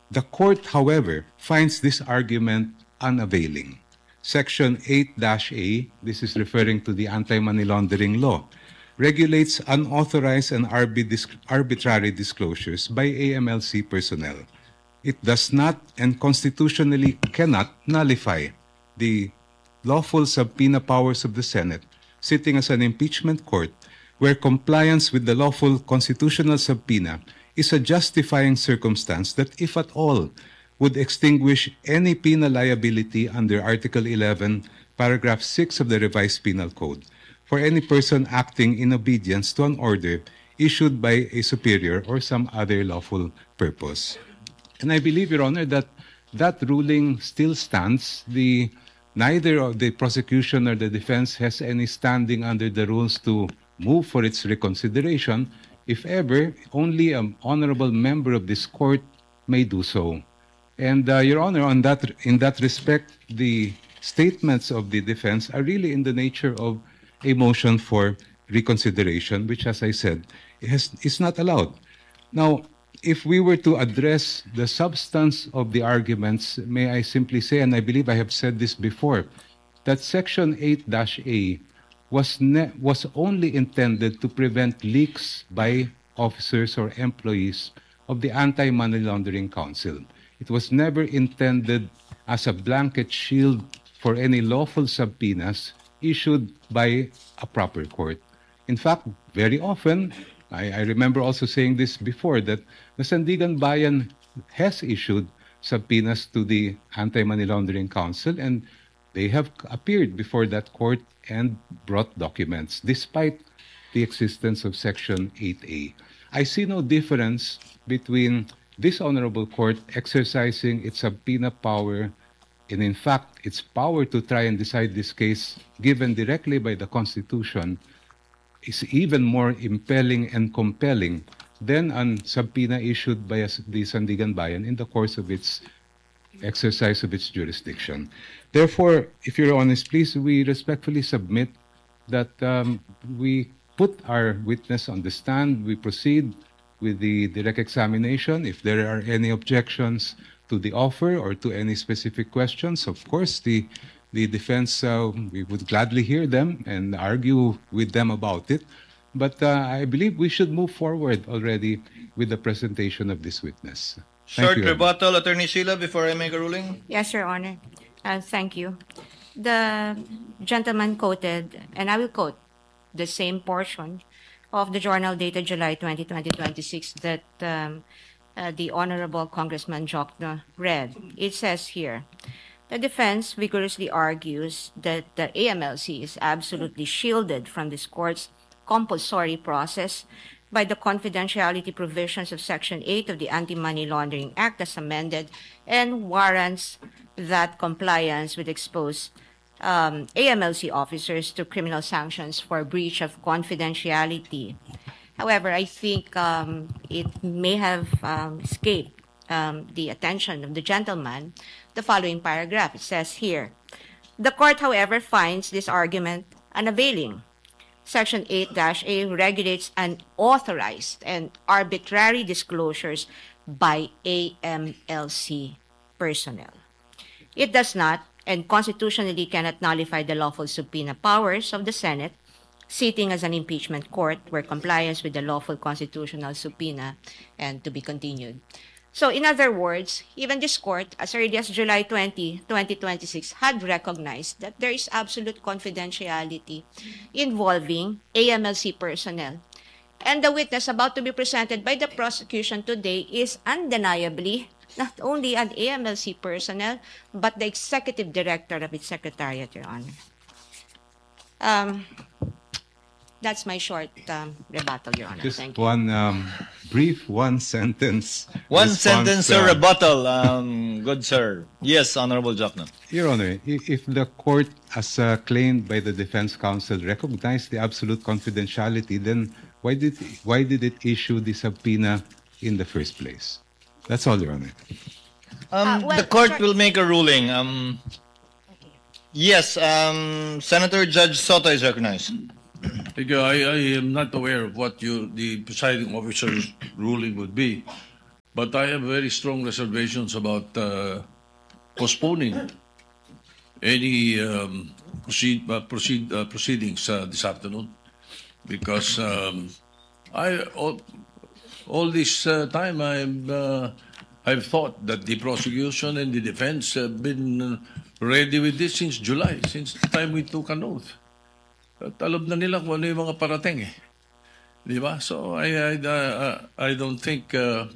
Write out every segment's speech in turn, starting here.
The court, however, finds this argument unavailing. Section 8-A, this is referring to the anti-money laundering law, regulates unauthorized and arbitrary disclosures by AMLC personnel. It does not and constitutionally cannot nullify the lawful subpoena powers of the Senate, sitting as an impeachment court, where compliance with the lawful constitutional subpoena is a justifying circumstance that, if at all, would extinguish any penal liability under Article 11, Paragraph 6 of the Revised Penal Code for any person acting in obedience to an order issued by a superior or some other lawful purpose. And I believe, Your Honor, that that ruling still stands. Neither of the prosecution nor the defense has any standing under the rules to move for its reconsideration. If ever, only an honorable member of this court may do so. And, Your Honor, in that respect, the statements of the defense are really in the nature of a motion for reconsideration, which, as I said, is not allowed. Now, if we were to address the substance of the arguments, may I simply say, and I believe I have said this before, that Section 8-A was only intended to prevent leaks by officers or employees of the Anti-Money Laundering Council. It was never intended as a blanket shield for any lawful subpoenas issued by a proper court. In fact, very often, I remember also saying this before, that the Sandigan Bayan has issued subpoenas to the Anti-Money Laundering Council, and they have appeared before that court and brought documents, despite the existence of Section 8A. I see no difference between this honorable court exercising its subpoena power and, in fact, its power to try and decide this case given directly by the Constitution is even more impelling and compelling than a subpoena issued by the Sandigan Bayan in the course of its exercise of its jurisdiction. Therefore, if you're honest, please, we respectfully submit that we put our witness on the stand, we proceed with the direct examination. If there are any objections to the offer or to any specific questions, of course, the defense, we would gladly hear them and argue with them about it. But I believe we should move forward already with the presentation of this witness. Short rebuttal, Attorney Sheila, before I make a ruling. Yes, Your Honor. Thank you. The gentleman quoted, and I will quote the same portion of the journal dated July 20, 2026 that the Honorable Congressman Jokno read. It says here, the defense vigorously argues that the AMLC is absolutely shielded from this court's compulsory process by the confidentiality provisions of Section 8 of the Anti-Money Laundering Act as amended, and warrants that compliance would expose AMLC officers to criminal sanctions for breach of confidentiality. However, I think it may have escaped the attention of the gentleman the following paragraph. It says here, the court, however, finds this argument unavailing. Section 8-A regulates unauthorized and arbitrary disclosures by AMLC personnel. It does not and constitutionally cannot nullify the lawful subpoena powers of the Senate, sitting as an impeachment court where compliance with the lawful constitutional subpoena and to be continued. So, in other words, even this court, as early as July 20, 2026, had recognized that there is absolute confidentiality involving AMLC personnel. And the witness about to be presented by the prosecution today is undeniably not only an AMLC personnel, but the executive director of its secretariat, Your Honor. That's my short rebuttal, Your Honor. Just Thank you. one brief one-sentence One-sentence rebuttal, good sir. Yes, Honorable Jokno. Your Honor, if the court, as claimed by the defense counsel, recognized the absolute confidentiality, then why did it issue the subpoena in the first place? That's all, Your Honor. The court will make a ruling. Yes, Senator Judge Soto is recognized. Thank you. I am not aware of what the presiding officer's ruling would be. But I have very strong reservations about postponing any proceedings this afternoon, because all this time I've thought that the prosecution and the defense have been ready with this since July, since the time we took an oath. At alam na nila kung ano yung mga parating eh. Di ba? So I don't think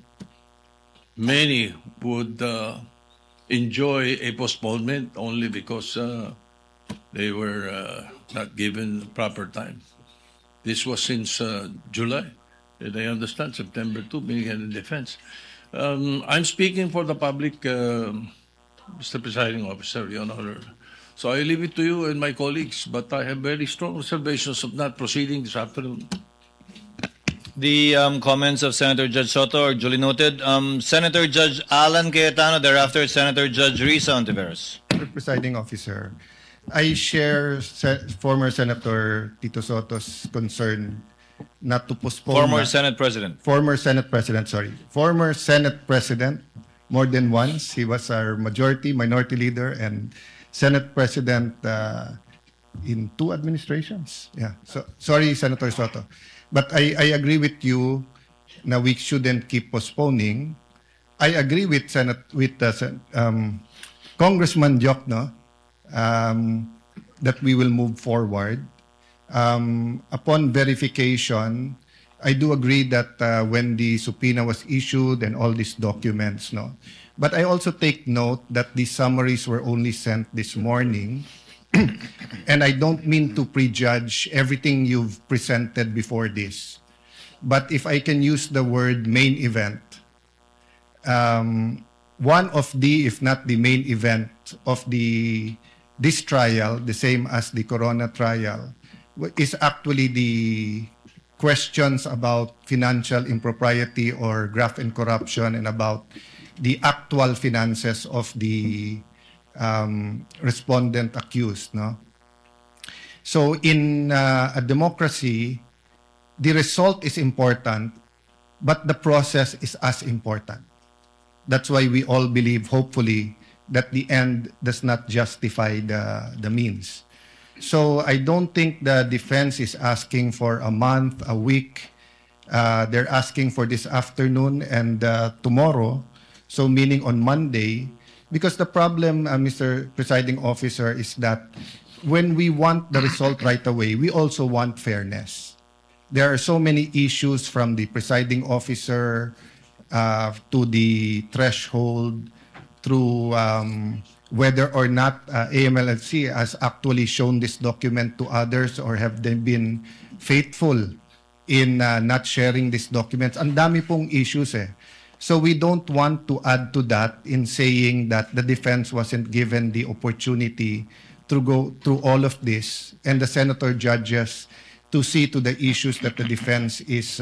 many would enjoy a postponement only because they were not given proper time. This was since July. And I understand September 2 being in defense. I'm speaking for the public, Mr. Presiding Officer, Your Honor. So I leave it to you and my colleagues, but I have very strong reservations of not proceeding this afternoon. The comments of Senator Judge Soto are duly noted. Senator Judge Alan Cayetano, thereafter Senator Judge Risa Ontiveros. Mr. Presiding Officer, I share former Senator Tito Soto's concern not to postpone. Former Senate President. Former Senate President, more than once. He was our minority leader, and Senate President in 2 administrations. Yeah. So sorry, Senator Soto. But I agree with you na we shouldn't keep postponing. I agree with Congressman Diokno that we will move forward. Upon verification, I do agree that when the subpoena was issued and all these documents, no. But I also take note that the summaries were only sent this morning. And I don't mean to prejudge everything you've presented before this. But if I can use the word main event, one of the, if not the main event of this trial, the same as the Corona trial, is actually the questions about financial impropriety or graft and corruption, and about the actual finances of the respondent accused, no? So in a democracy, the result is important, but the process is as important. That's why we all believe, hopefully, that the end does not justify the means. So I don't think the defense is asking for a month, a week. They're asking for this afternoon and tomorrow, so meaning on Monday. Because the problem, Mr. Presiding Officer, is that when we want the result right away, we also want fairness. There are so many issues, from the presiding officer to the threshold, through whether or not AMLC has actually shown this document to others, or have they been faithful in not sharing these documents. Ang dami pong issues eh. So we don't want to add to that in saying that the defense wasn't given the opportunity to go through all of this, and the senator judges to see to the issues that the defense is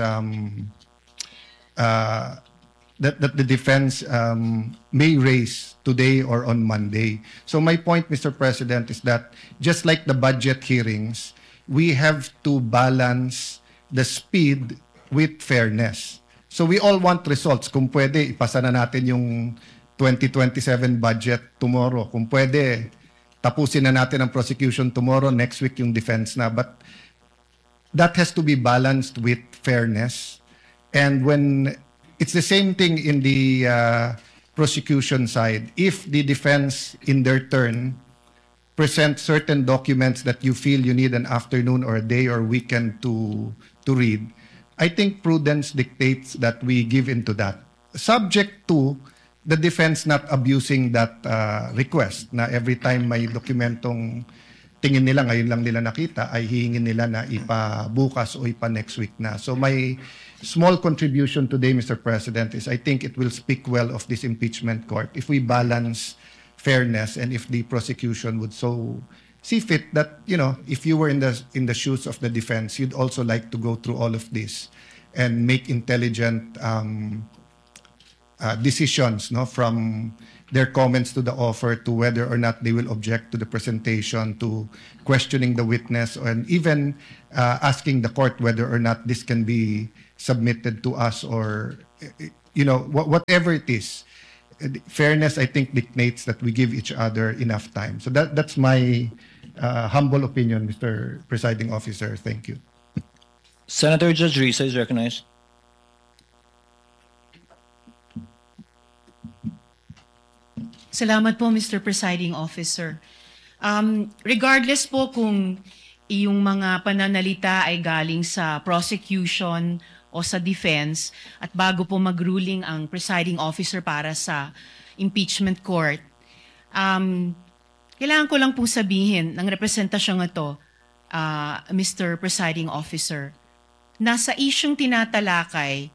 that the defense may raise today or on Monday. So my point, Mr. President, is that just like the budget hearings, we have to balance the speed with fairness. So we all want results. Kung pwede, ipasa na natin yung 2027 budget tomorrow. Kung pwede, tapusin na natin ang prosecution tomorrow, next week yung defense na. But that has to be balanced with fairness. And when it's the same thing in the prosecution side, if the defense in their turn present certain documents that you feel you need an afternoon or a day or weekend to read, I think prudence dictates that we give into that, subject to the defense not abusing that request, na every time may dokumentong tingin nila ngayon lang nila nakita, ay hihingin nila na ipa-bukas o ipa-next week na. So my small contribution today, Mr. President, is I think it will speak well of this impeachment court if we balance fairness, and if the prosecution would so see fit that, you know, if you were in the shoes of the defense, you'd also like to go through all of this and make intelligent decisions, no, from their comments to the offer, to whether or not they will object to the presentation, to questioning the witness, and even asking the court whether or not this can be submitted to us or whatever it is, fairness, I think, dictates that we give each other enough time. So that's my humble opinion, Mr. Presiding Officer. Thank you. Senator Judge Risa is recognized. Salamat po, Mr. Presiding Officer. Regardless po kung iyong mga pananalita ay galing sa prosecution o sa defense at bago po mag-ruling ang presiding officer para sa impeachment court, kailangan ko lang pong sabihin ng representasyong ito, Mr. Presiding Officer, nasa isyong tinatalakay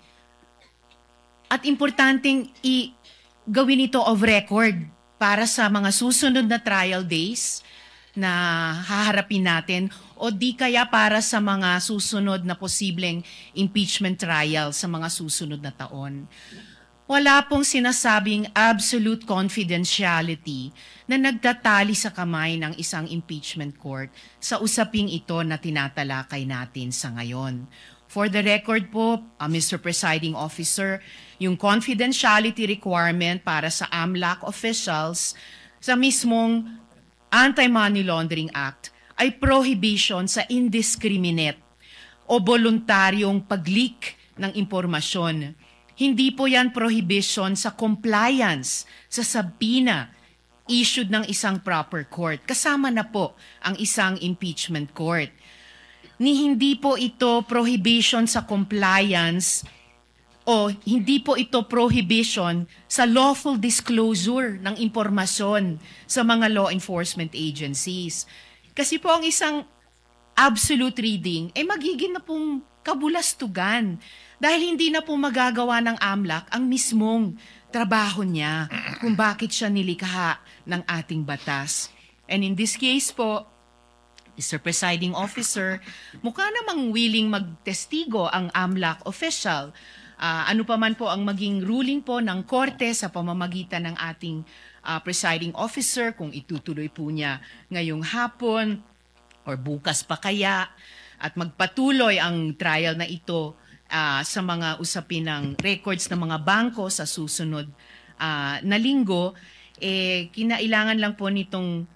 at importanteng gawin ito of record para sa mga susunod na trial days na haharapin natin o di kaya para sa mga susunod na posibleng impeachment trial sa mga susunod na taon. Wala pong sinasabing absolute confidentiality na nagtatali sa kamay ng isang impeachment court sa usaping ito na tinatalakay natin sa ngayon. For the record po, Mr. Presiding Officer, yung confidentiality requirement para sa AMLAC officials sa mismong Anti-Money Laundering Act ay prohibition sa indiscriminate o voluntaryong pag-leak ng impormasyon. Hindi po yan prohibition sa compliance sa subpoena issued ng isang proper court. Kasama na po ang isang impeachment court. Hindi po ito prohibition sa compliance o hindi po ito prohibition sa lawful disclosure ng impormasyon sa mga law enforcement agencies. Kasi po ang isang absolute reading ay magiging na pong kabulastugan dahil hindi na po magagawa ng AMLAC ang mismong trabaho niya kung bakit siya nilikha ng ating batas. And in this case po, Mr. Presiding Officer, mukha namang willing magtestigo ang AMLAC official. Ano pa man po ang maging ruling po ng korte sa pamamagitan ng ating presiding officer, kung itutuloy po niya ngayong hapon or bukas pa kaya, at magpatuloy ang trial na ito sa mga usapin ng records ng mga bangko sa susunod na linggo, kinailangan lang po nitong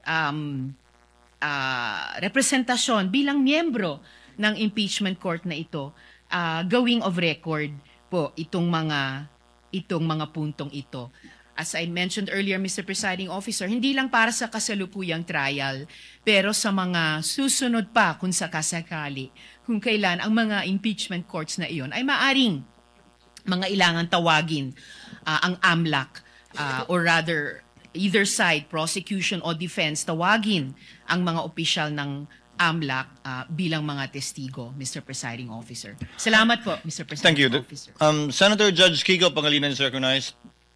representasyon bilang miyembro ng impeachment court na ito, gawing of record po itong mga puntong ito. As I mentioned earlier, Mr. Presiding Officer, hindi lang para sa kasalukuyang trial, pero sa mga susunod pa kung sakasakali, kung kailan ang mga impeachment courts na iyon ay maaring mga ilangan tawagin ang AMLAC, or rather, either side, prosecution o defense, tawagin ang mga opisyal ng AMLAC bilang mga testigo, Mr. Presiding Officer. Salamat po, Mr. Thank you. Presiding Officer. Senator Judge Kiko Pangilinan is recognized.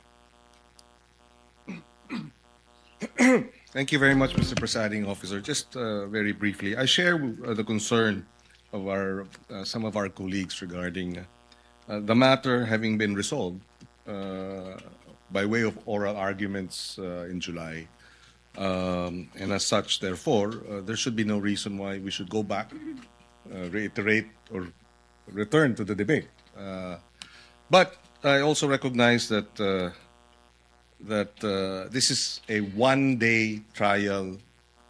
Thank you very much, Mr. Presiding Officer. Just very briefly, I share the concern of some of our colleagues regarding the matter having been resolved by way of oral arguments in July. And as such, therefore, there should be no reason why we should go back, reiterate, or return to the debate. But I also recognize that this is a one-day trial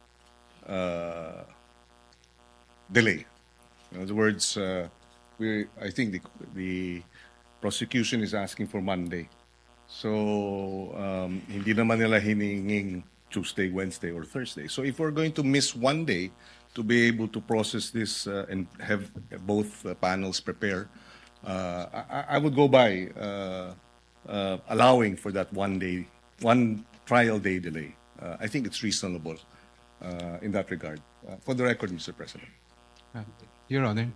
delay. In other words, I think the prosecution is asking for Monday. So, hindi naman nila hininging Tuesday, Wednesday, or Thursday. So if we're going to miss one day to be able to process this and have both panels prepare, I would go by allowing for that one trial day delay. I think it's reasonable in that regard. For the record, Mr. President. Your Honor,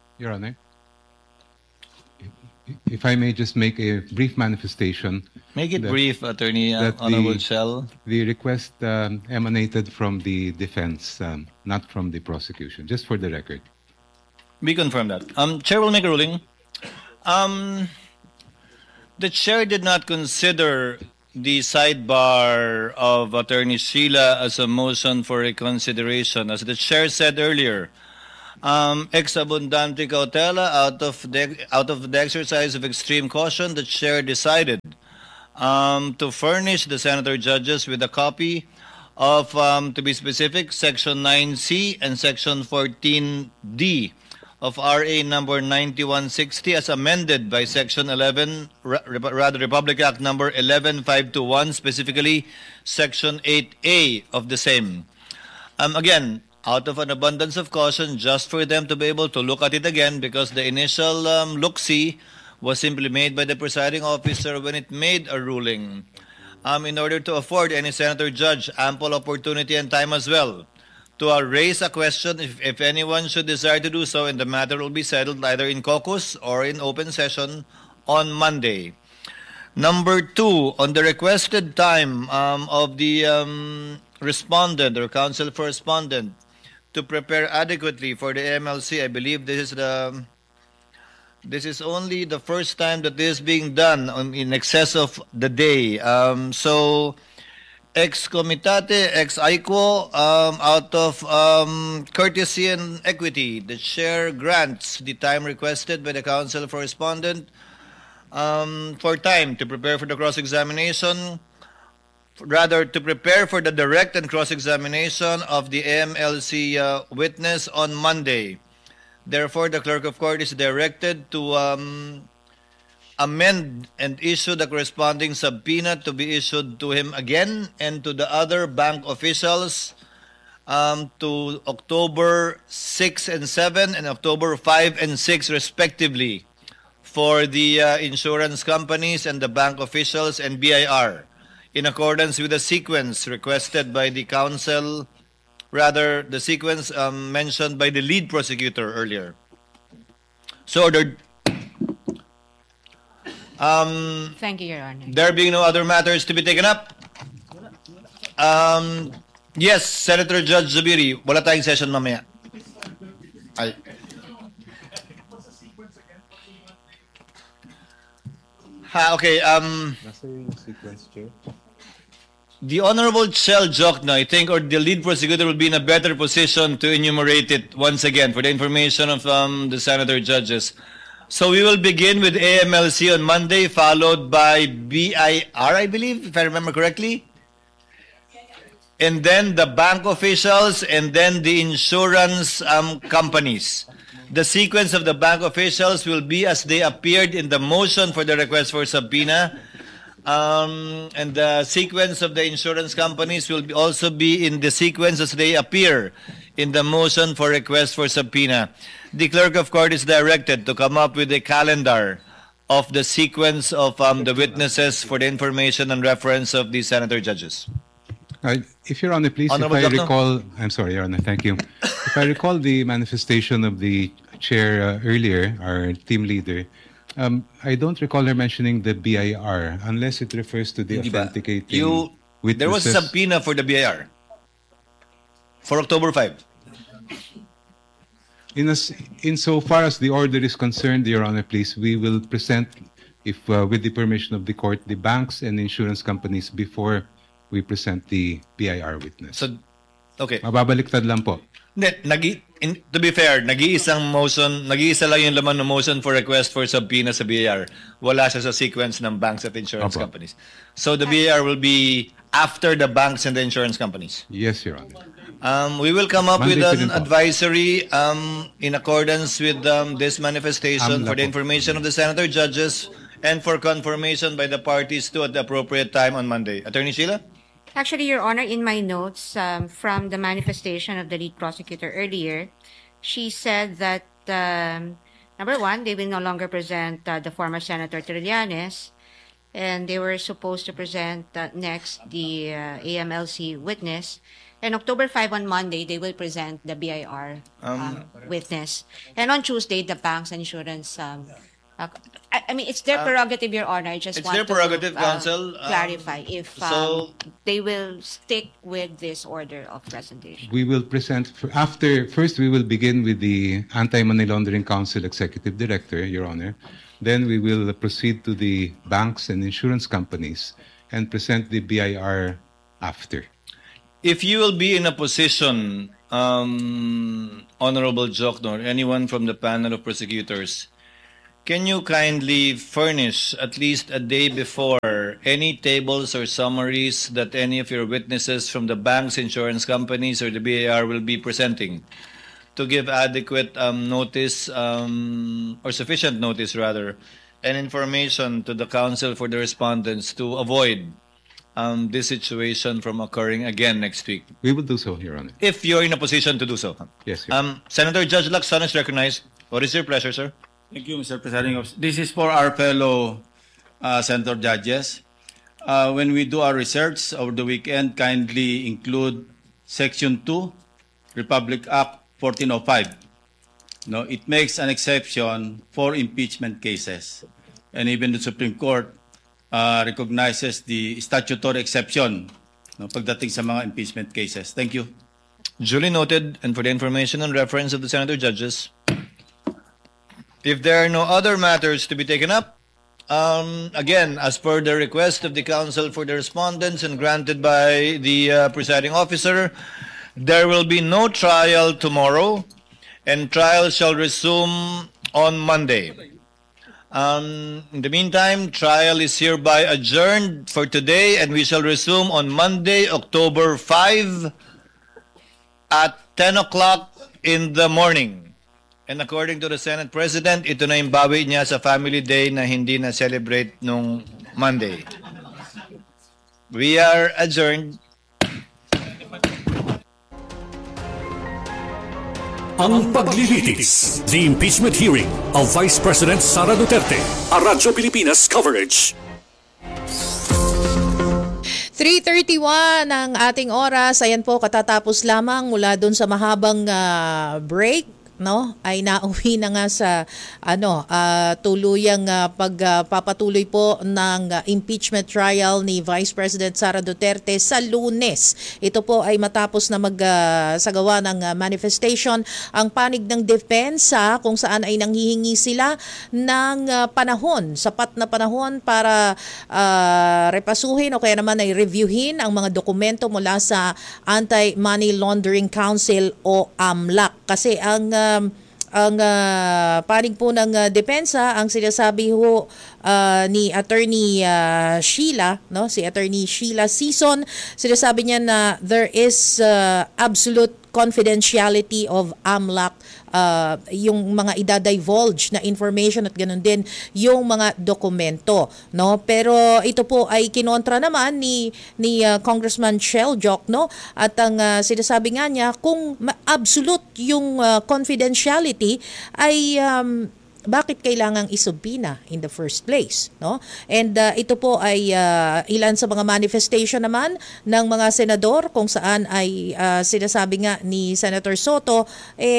if I may just make a brief manifestation. Make it that- brief, Attorney that Honorable Shell. The request emanated from the defense, not from the prosecution, just for the record. We confirm that. Chair will make a ruling. The chair did not consider the sidebar of Attorney Sheila as a motion for reconsideration. As the chair said earlier, Ex abundante cautela, out of the exercise of extreme caution, the chair decided to furnish the senator judges with a copy of, to be specific, Section 9C and Section 14D of RA number 9160 as amended by Section 11, Republic Act number 11521, specifically Section 8A of the same. Again, out of an abundance of caution, just for them to be able to look at it again, because the initial look-see was simply made by the presiding officer when it made a ruling, in order to afford any senator judge ample opportunity and time as well to raise a question if anyone should desire to do so, and the matter will be settled either in caucus or in open session on Monday. Number two, on the requested time of the respondent or counsel for respondent to prepare adequately for the AMLC, I believe this is only the first time that this is being done in excess of the day. So, ex comitate, ex ICO, out of courtesy and equity, the chair grants the time requested by the counsel for respondent for time to prepare for the cross-examination, rather to prepare for the direct and cross-examination of the AMLC witness on Monday. Therefore, the clerk of court is directed to amend and issue the corresponding subpoena to be issued to him again and to the other bank officials to October 6 and 7 and October 5 and 6 respectively for the insurance companies and the bank officials and BIR, in accordance with the sequence requested by the counsel, rather the sequence mentioned by the lead prosecutor earlier. So ordered. Thank you, Your Honor. There being no other matters to be taken up. Yes, Senator Judge Zubiri, wala tayong session mamaya. Ay. Okay, the Honorable Chel Jokno, I think, or the lead prosecutor will be in a better position to enumerate it once again for the information of the senator judges. So we will begin with AMLC on Monday, followed by BIR, I believe, if I remember correctly. And then the bank officials, and then the insurance companies. The sequence of the bank officials will be as they appeared in the motion for the request for subpoena. And the sequence of the insurance companies will also be in the sequence as they appear in the motion for request for subpoena. The clerk of court is directed to come up with a calendar of the sequence of the witnesses for the information and reference of the senator judges. If Your Honor, please, Honorable if I Doctor. recall, I'm sorry, Your Honor, thank you. If I recall the manifestation of the chair earlier, our team leader, I don't recall her mentioning the BIR unless it refers to the Hindi ba? authenticating witnesses. There was a subpoena for the BIR for October 5. Insofar as the order is concerned, Your Honor, please, we will present, if with the permission of the court, the banks and insurance companies before we present the BIR witness. So, okay. Mababaliktad lang po. To be fair, nag-iisa lang yung laman ng motion for request for subpoena sa BIR. Wala siya sa sequence ng banks at insurance Opo. companies. So the BIR will be after the banks and the insurance companies. Yes, Your Honor. We will come up Monday with pa an rin po. advisory in accordance with this manifestation Amla for the po. information of the senator judges and for confirmation by the parties to at the appropriate time on Monday. Attorney Sheila? Actually, Your Honor, in my notes from the manifestation of the lead prosecutor earlier, she said that, number one, they will no longer present the former Senator Trillanes, and they were supposed to present next the AMLC witness. And October 5 on Monday, they will present the BIR witness. And on Tuesday, the banks and insurance. I mean, it's their prerogative, Your Honor. I just It's want their to prerogative, counsel. clarify if so- they will stick with this order of presentation. We will present, first we will begin with the Anti-Money Laundering Council Executive Director, Your Honor. Then we will proceed to the banks and insurance companies and present the BIR after. If you will be in a position Honorable Jokno, or anyone from the panel of prosecutors, can you kindly furnish at least a day before any tables or summaries that any of your witnesses from the banks, insurance companies, or the BAR will be presenting to give adequate notice, or sufficient notice rather, and information to the counsel for the respondents to avoid this situation from occurring again next week, We will do so, Your Honor. if you're in a position to do so? Yes, Your Honor. Senator Judge Lacson is recognized. What is your pleasure, sir? Thank you, Mr. Presiding Officer. This is for our fellow senator judges. When we do our research over the weekend, kindly include Section 2, Republic Act 1405. No, it makes an exception for impeachment cases. And even the Supreme Court recognizes the statutory exception, no, pagdating sa mga impeachment cases. Thank you. Duly noted, and for the information and reference of the senator judges, if there are no other matters to be taken up, again, as per the request of the counsel for the respondents and granted by the presiding officer, there will be no trial tomorrow, and trial shall resume on Monday. In the meantime, trial is hereby adjourned for today, and we shall resume on Monday, October 5 at 10 o'clock in the morning. And according to the Senate President, ito na yung bawi niya sa family day na hindi na-celebrate nung Monday. We are adjourned. Ang paglilitis, the impeachment hearing of Vice President Sara Duterte, a Radyo Pilipinas coverage. 3:31 ang ating oras. Ayan po, katatapos lamang mula doon sa mahabang break. No, ay nauwi na nga sa tuluyang pagpapatuloy po ng impeachment trial ni Vice President Sara Duterte sa Lunes. Ito po ay matapos na magsagawa ng manifestation ang panig ng depensa, kung saan ay nanghihingi sila ng panahon, sapat na panahon para repasuhin o kaya naman ay reviewin ang mga dokumento mula sa Anti-Money Laundering Council o AMLAC. Kasi ang panig po ng depensa, ang sinasabi ho ni Attorney Sheila, no, si Attorney Sheila Sison, sinasabi niya na there is absolute confidentiality of AMLAC, yung mga idadivulge na information at ganun din yung mga dokumento, no? Pero ito po ay kinontra naman ni Congressman Shell Jokno, at ang sinasabi nga niya, kung absolute yung confidentiality ay bakit kailangang isubpina in the first place, no? And ito po ay ilan sa mga manifestation naman ng mga senador, kung saan ay sinasabi nga ni Senator Soto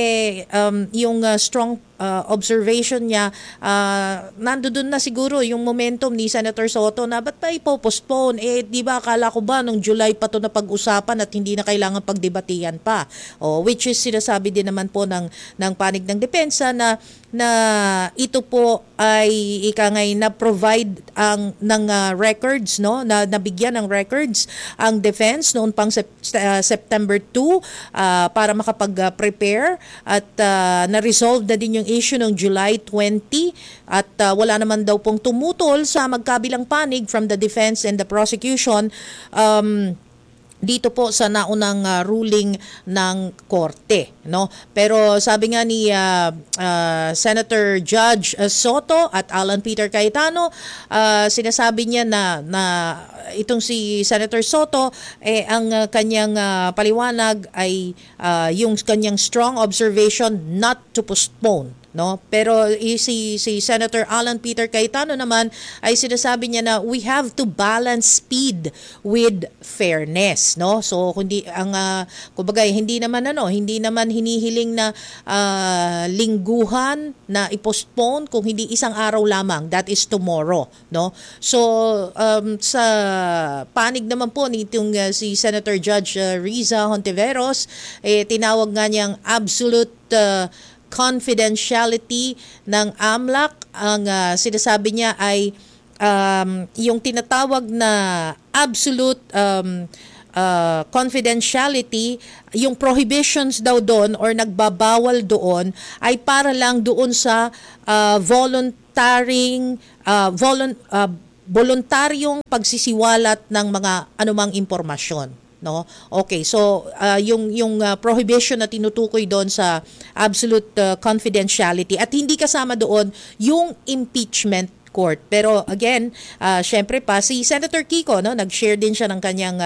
yung strong observation niya, nandoon na siguro yung momentum ni Senator Soto na ba't pa ipopostpone? Di ba akala ko ba nung July pa to na pag-usapan at hindi na kailangan pagdebatihan pa? Which is sinasabi din naman po ng panig ng depensa na ito po ay ikangay na provide ng records, no, na nabigyan ng records ang defense noon pang September 2 para makapag-prepare, at na-resolve na din yung issue ng July 20, at wala naman daw pong tumutol sa magkabilang panig from the defense and the prosecution dito po sa naunang ruling ng korte, no? Pero sabi nga ni Senator Judge Soto at Alan Peter Cayetano, sinasabi niya na itong si Senator Soto, ang kanyang paliwanag ay yung kanyang strong observation not to postpone, no? Pero si Senator Alan Peter Cayetano naman ay sinasabi niya na we have to balance speed with fairness, no? So kumbaga hindi naman hinihiling na lingguhan na i-postpone, kung hindi isang araw lamang, that is tomorrow, no? So sa panig naman po nitong si Senator Judge Riza Hontiveros, tinawag nga niyang absolute confidentiality ng AMLAC. Ang sinasabi niya ay yung tinatawag na absolute confidentiality, yung prohibitions daw doon or nagbabawal doon ay para lang doon sa voluntaryong pagsisiwalat ng mga anumang impormasyon, no? Okay, so yung prohibition na tinutukoy doon sa absolute confidentiality at hindi kasama doon yung impeachment court. Pero again, syempre pa si Senator Kiko, no, nag-share din siya ng kanyang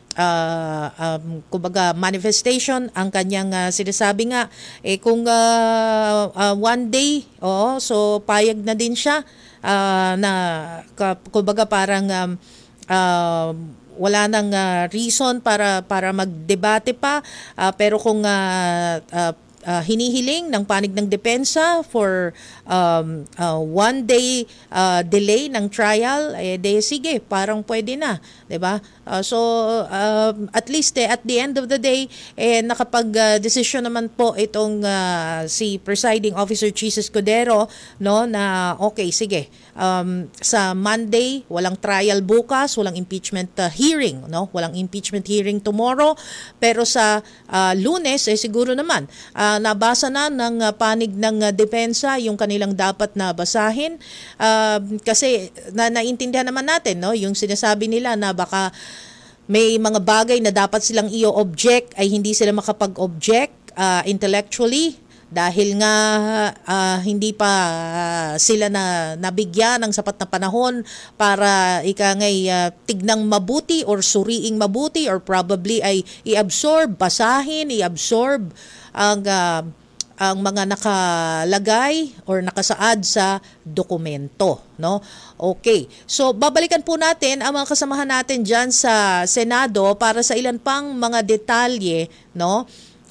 kumbaga manifestation. Ang kanyang sinasabi nga kung one day, so payag na din siya na kumbaga parang wala nang reason para magdebate pa, pero kung hinihiling ng panig ng depensa for one day delay ng trial, de sige, parang pwede na, 'di ba? So at least at the end of the day nakapag-desisyon naman po itong si Presiding Officer Chis Escudero, no, na okay, sige, sa Monday walang trial bukas, walang impeachment hearing, no, walang impeachment hearing tomorrow, pero sa Lunes siguro naman nabasa na ng panig ng depensa yung kanilang dapat na basahin, kasi naintindihan naman natin, no, yung sinasabi nila na baka may mga bagay na dapat silang i-object ay hindi sila makapag-object intellectually dahil nga hindi pa sila nabigyan ng sapat na panahon para tignang mabuti or suriing mabuti or probably ay basahin, i-absorb ang mga nakalagay or nakasaad sa dokumento, no? Okay. So babalikan po natin ang mga kasamahan natin diyan sa Senado para sa ilan pang mga detalye, no?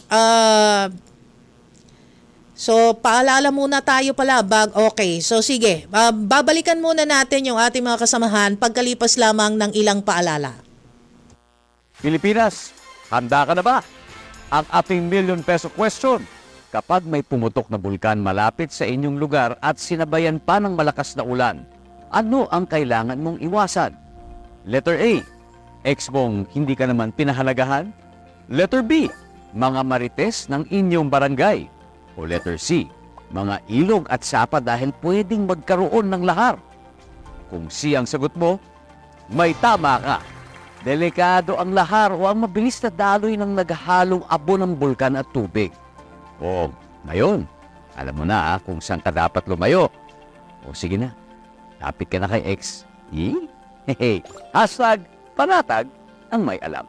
So paalala muna tayo pala okay. So sige, babalikan muna natin yung ating mga kasamahan pagkalipas lamang ng ilang paalala. Pilipinas, handa ka na ba? Ang ating million peso question. Kapag may pumutok na bulkan malapit sa inyong lugar at sinabayan pa ng malakas na ulan, ano ang kailangan mong iwasan? Letter A, ex mong hindi ka naman pinahalagahan? Letter B, mga marites ng inyong barangay? O letter C, mga ilog at sapa dahil pwedeng magkaroon ng lahar? Kung C ang sagot mo, may tama ka. Delikado ang lahar o ang mabilis na daloy ng naghahalong abo ng bulkan at tubig. O, ngayon, alam mo na kung saan ka dapat lumayo. O sige na, lapit ka na kay X. Hashtag panatag ang may alam.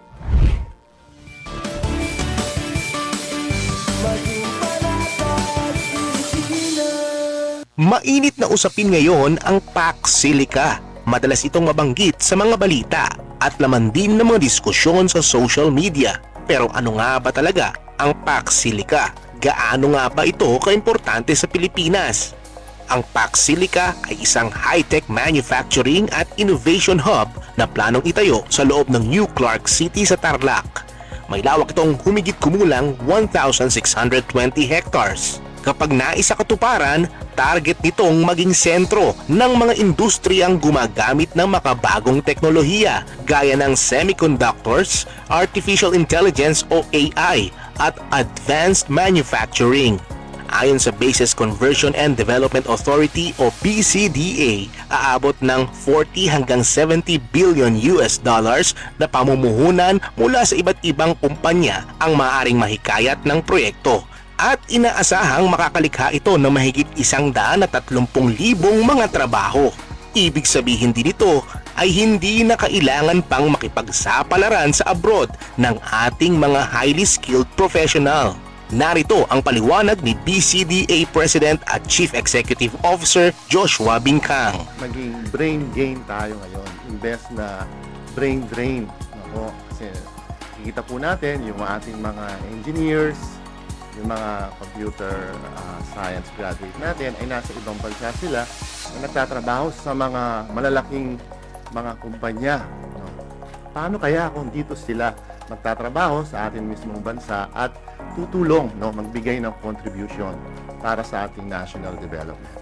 Mainit na usapin ngayon ang Pax Silica. Madalas itong mabanggit sa mga balita at laman din ng mga diskusyon sa social media. Pero ano nga ba talaga ang Pax Silica? Gaano nga ba ito kaimportante sa Pilipinas? Ang Pax Silica ay isang high-tech manufacturing at innovation hub na planong itayo sa loob ng New Clark City sa Tarlac. May lawak itong humigit kumulang 1,620 hectares. Kapag naisa katuparan, target nitong maging sentro ng mga industriyang gumagamit ng makabagong teknolohiya gaya ng semiconductors, artificial intelligence o AI at advanced manufacturing. Ayon sa Bases Conversion and Development Authority o BCDA, aabot ng 40 hanggang 70 billion US dollars na pamumuhunan mula sa iba't ibang kumpanya ang maaaring mahikayat ng proyekto. At inaasahang makakalikha ito ng mahigit 130,000 mga trabaho. Ibig sabihin din ito ay hindi na kailangan pang makipagsapalaran sa abroad ng ating mga highly skilled professional. Narito ang paliwanag ni BCDA President at Chief Executive Officer Joshua Bincang. Maging brain gain tayo ngayon, imbes na brain drain. Kasi kikita po natin yung ating mga engineers, yung mga computer science graduate natin ay nasa ibang bansa sila na nagtatrabaho sa mga malalaking mga kumpanya. Paano kaya kung dito sila magtatrabaho sa ating mismong bansa at tutulong, magbigay ng contribution para sa ating national development?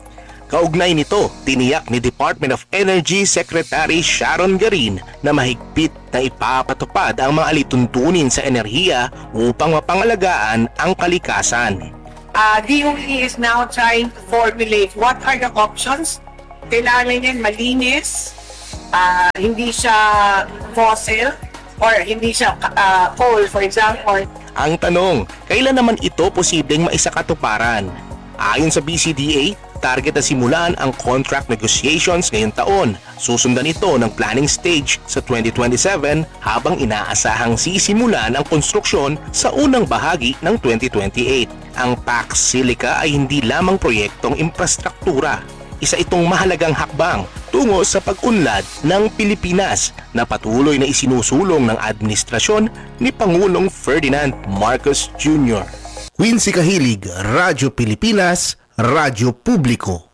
Kaugnay nito, tiniyak ni Department of Energy Secretary Sharon Garin na mahigpit na ipapatupad ang mga alituntunin sa enerhiya upang mapangalagaan ang kalikasan. DOE is now trying to formulate what are the options. Kailangan yan malinis, hindi siya fossil, or hindi siya coal, for example. Ang tanong, kailan naman ito posibleng maisakatuparan? Ayon sa BCDA, target na simulan ang contract negotiations ngayong taon. Susundan ito ng planning stage sa 2027 habang inaasahang sisimulan ang konstruksyon sa unang bahagi ng 2028. Ang PAC Silica ay hindi lamang proyektong infrastruktura. Isa itong mahalagang hakbang tungo sa pag-unlad ng Pilipinas na patuloy na isinusulong ng administrasyon ni Pangulong Ferdinand Marcos Jr. Quincy Kahilig, Radyo Pilipinas, Radyo Publiko.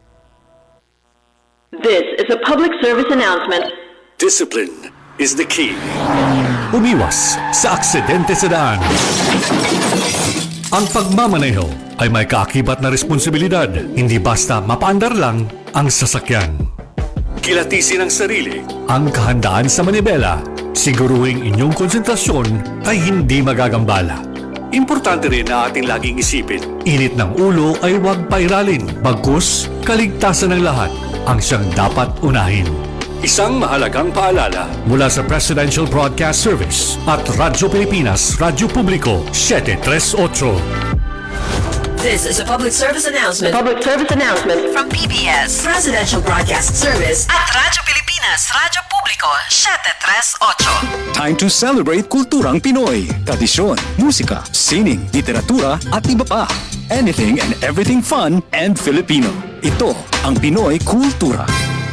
This is a public service announcement. Discipline is the key. Umiwas sa aksidente sa daan. Ang pagmamaneho ay may kaakibat na responsibilidad, hindi basta mapaandar lang ang sasakyan. Kilatisin ang sarili, ang kahandaan sa manibela, siguruhing inyong konsentrasyon ay hindi magagambala. Importante rin na ating laging isipin, init ng ulo ay huwag pairalin, bagkus kaligtasan ng lahat ang siyang dapat unahin. Isang mahalagang paalala mula sa Presidential Broadcast Service at Radyo Pilipinas, Radyo Publiko, 738. This is a public service announcement. Public service announcement From PBS, Presidential Broadcast Service at Radyo Pilipinas, Radyo Publiko, 738. Time to celebrate kulturang Pinoy. Tradisyon, musika, sining, literatura at iba pa. Anything and everything fun and Filipino. Ito ang Pinoy Kultura.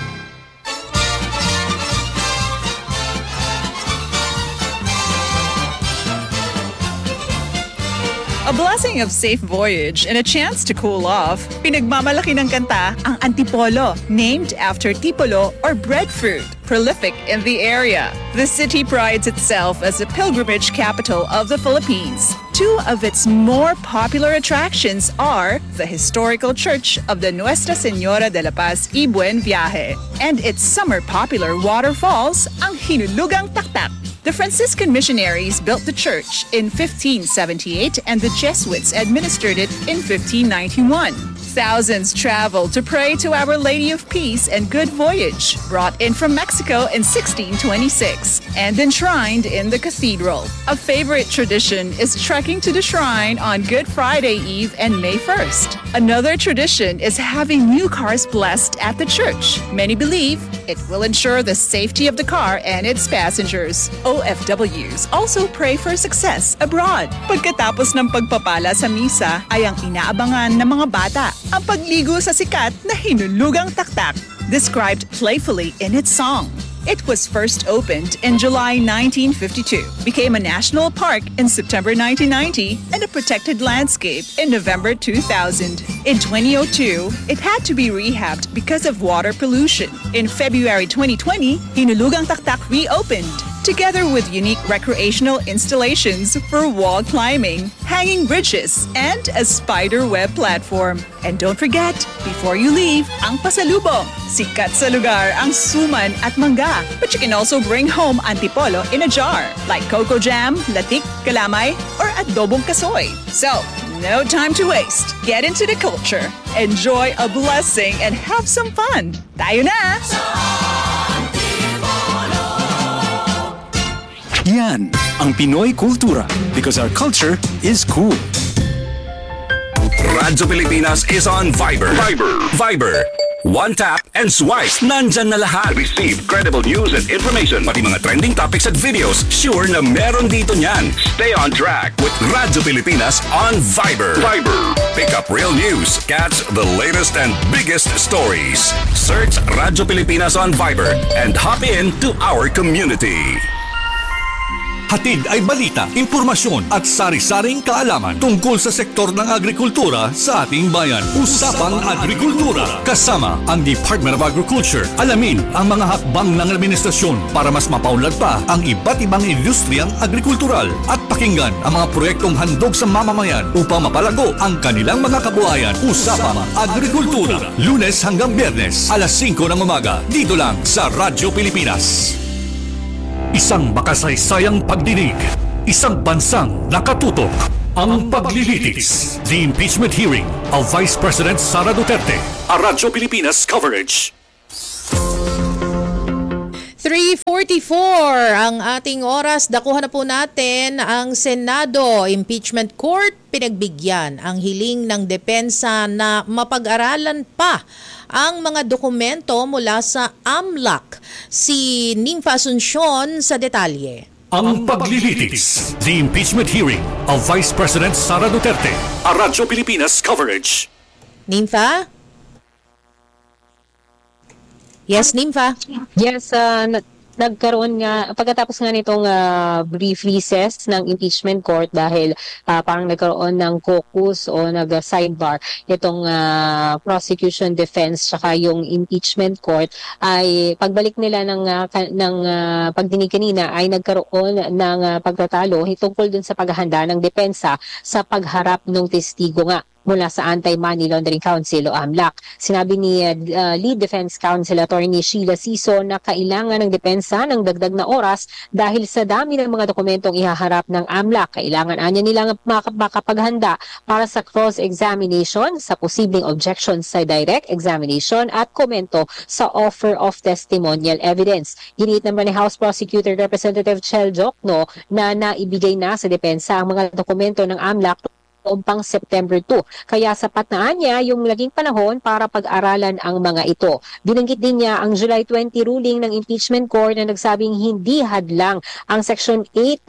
A blessing of safe voyage and a chance to cool off. Pinagmamalaki ng kanta ang Antipolo, named after tipolo or breadfruit, prolific in the area. The city prides itself as the pilgrimage capital of the Philippines. Two of its more popular attractions are the historical church of the Nuestra Señora de la Paz y Buen Viaje and its summer popular waterfalls, ang Hinulugang Taktak. The Franciscan missionaries built the church in 1578 and the Jesuits administered it in 1591. Thousands traveled to pray to Our Lady of Peace and Good Voyage, brought in from Mexico in 1626 and enshrined in the cathedral. A favorite tradition is trekking to the shrine on Good Friday Eve and May 1st. Another tradition is having new cars blessed at the church. Many believe it will ensure the safety of the car and its passengers. OFWs also pray for success abroad. Pagkatapos ng pagpapala sa misa ay ang inaabangan ng mga bata ang pagligo sa sikat na Hinulugang Taktak, described playfully in its song. It was first opened in July 1952, became a national park in September 1990, and a protected landscape in November 2000. In 2002, it had to be rehabbed because of water pollution. In February 2020, Hinulugang Taktak reopened, together with unique recreational installations for wall climbing, hanging bridges, and a spider web platform. And don't forget, before you leave, ang pasalubong. Sikat sa lugar ang suman at mangga. But you can also bring home antipolo in a jar, like cocoa jam, latik, kalamay, or adobong kasoy. So, no time to waste. Get into the culture, enjoy a blessing, and have some fun. Tayo na! Yan ang Pinoy Kultura because our culture is cool. Radyo Pilipinas is on Viber. Viber. One tap and swipe. Nandyan na lahat. Receive credible news and information. Pati mga trending topics at videos. Sure na meron dito niyan. Stay on track with Radyo Pilipinas on Viber. Pick up real news. Catch the latest and biggest stories. Search Radyo Pilipinas on Viber and hop in to our community. Hatid ay balita, impormasyon at sari-saring kaalaman tungkol sa sektor ng agrikultura sa ating bayan. Usapang Agrikultura. Kasama ang Department of Agriculture. Alamin ang mga hakbang ng administrasyon para mas mapaunlad pa ang iba't ibang industriyang agrikultural at pakinggan ang mga proyektong handog sa mamamayan upang mapalago ang kanilang mga kabuhayan. Usapang Agrikultura. Lunes hanggang Biyernes, alas 5 ng umaga. Dito lang sa Radyo Pilipinas. Isang makasaysayang pagdinig, isang bansang nakatutok, ang paglilitis. The impeachment hearing of Vice President Sara Duterte. A Radyo Pilipinas coverage. 3:44 ang ating oras. Dakuhan na po natin ang Senado Impeachment Court. Pinagbigyan ang hiling ng depensa na mapag-aralan pa ang mga dokumento mula sa AMLAC. Si Nympha Asuncion sa detalye. Ang paglilitis. The impeachment hearing of Vice President Sara Duterte. A Radyo Pilipinas coverage. Nympha? Yes, Nympha. Yes, nagkaroon nga, pagkatapos nga nitong brief recess ng impeachment court dahil parang nagkaroon ng caucus o nag-sidebar itong prosecution defense tsaka yung impeachment court, ay pagbalik nila ng pagdinig kanina ay nagkaroon ng pagtatalo tungkol dun sa paghahanda ng depensa sa pagharap ng testigo nga mula sa Anti-Money Laundering Council o AMLAC. Sinabi ni Lead Defense Counsel Attorney Sheila Sison na kailangan ng depensa ng dagdag na oras dahil sa dami ng mga dokumentong ihaharap ng AMLAC. Kailangan anya nilang makapaghanda para sa cross-examination, sa posibleng objections sa direct examination at komento sa offer of testimonial evidence. Giniit naman ni House Prosecutor Representative Chel Jokno na naibigay na sa depensa ang mga dokumento ng AMLAC noong pang September 2. Kaya sapat na niya yung laging panahon para pag-aralan ang mga ito. Binanggit din niya ang July 20 ruling ng impeachment court na nagsabing hindi hadlang ang Section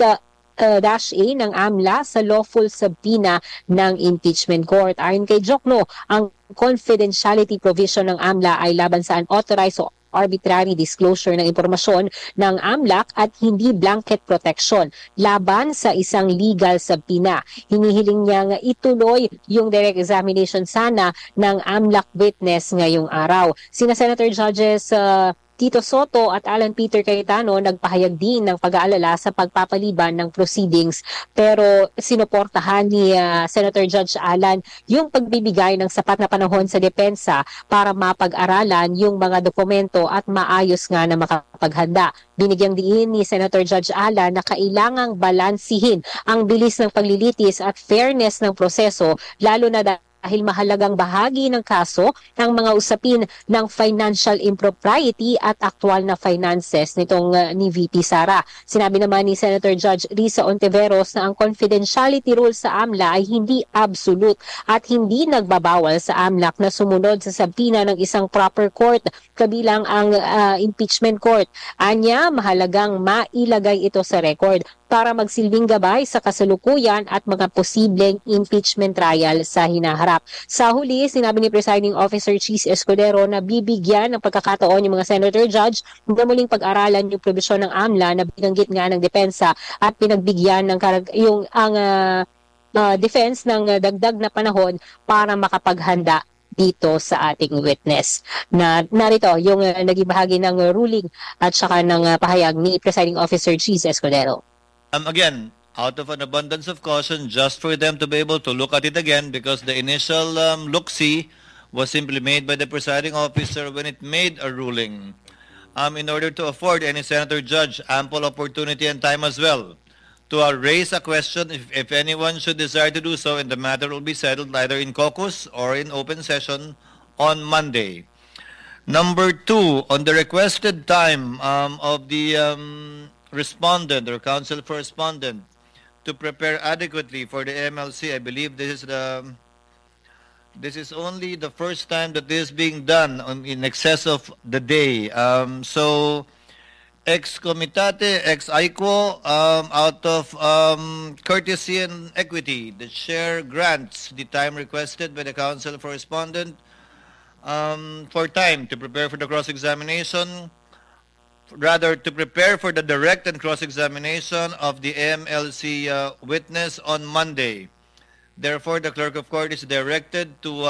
8-A ng AMLA sa lawful subpoena ng impeachment court. Ayon kay Jokno, ang confidentiality provision ng AMLA ay laban sa unauthorized o arbitrary disclosure ng impormasyon ng AMLAC at hindi blanket protection laban sa isang legal subpoena. Hinihiling niyang ituloy yung direct examination sana ng AMLAC witness ngayong araw. Sina Senator Judges Tito Soto at Alan Peter Cayetano nagpahayag din ng pag-aalala sa pagpapaliban ng proceedings, pero sinuportahan ni Senator Judge Alan yung pagbibigay ng sapat na panahon sa depensa para mapag-aralan yung mga dokumento at maayos nga na makapaghanda. Binigyang diin ni Senator Judge Alan na kailangang balansihin ang bilis ng paglilitis at fairness ng proseso, lalo na dahil mahalagang bahagi ng kaso ang mga usapin ng financial impropriety at aktual na finances nitong ni VP Sara. Sinabi naman ni Senator Judge Risa Ontiveros na ang confidentiality rule sa AMLA ay hindi absolute at hindi nagbabawal sa AMLAC na sumunod sa subpoena ng isang proper court, kabilang ang impeachment court. Anya, mahalagang mailagay ito sa record para magsilbing gabay sa kasalukuyan at mga posibleng impeachment trial sa hinaharap. Sa huli, sinabi ni Presiding Officer Cheese Escudero na bibigyan ng pagkakataon yung mga Senator Judge na muling pag-aralan yung probisyon ng AMLA na binanggit nga ng depensa at pinagbigyan ng defense ng dagdag na panahon para makapaghanda dito sa ating witness. Narito yung naging bahagi ng ruling at saka ng pahayag ni Presiding Officer Cheese Escudero. Again, out of an abundance of caution, just for them to be able to look at it again, because the initial look-see was simply made by the presiding officer when it made a ruling, in order to afford any senator judge ample opportunity and time as well to raise a question if anyone should desire to do so, and the matter will be settled either in caucus or in open session on Monday. Number 2, on the requested time of the respondent or counsel for respondent to prepare adequately for the MLC. I believe this is only the first time that this is being done in excess of the day. So ex comitate, ex ICO, out of courtesy and equity, the chair grants the time requested by the counsel for respondent for time to prepare for the cross-examination to prepare for the direct and cross-examination of the MLC witness on Monday. Therefore, the clerk of court is directed to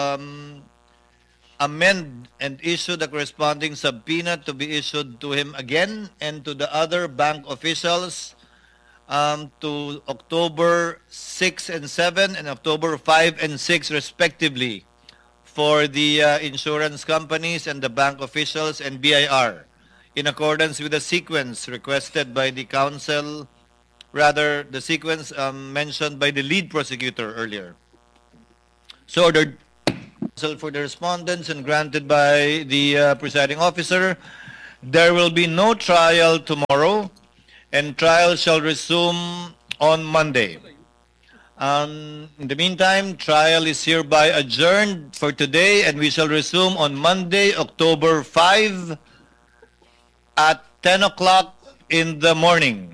amend and issue the corresponding subpoena to be issued to him again and to the other bank officials to October 6 and 7 and October 5 and 6 respectively for the insurance companies and the bank officials and BIR in accordance with the sequence requested by the counsel, rather the sequence mentioned by the lead prosecutor earlier. So ordered for the respondents and granted by the presiding officer. There will be no trial tomorrow, and trial shall resume on Monday. In the meantime, trial is hereby adjourned for today, and we shall resume on Monday, October 5 at 10 o'clock in the morning.